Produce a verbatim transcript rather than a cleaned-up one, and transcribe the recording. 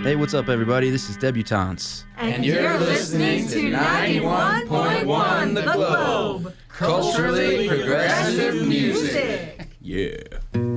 Hey, what's up, everybody? This is Debutantes. And, and you're listening to ninety-one point one The Globe, culturally progressive music. Yeah.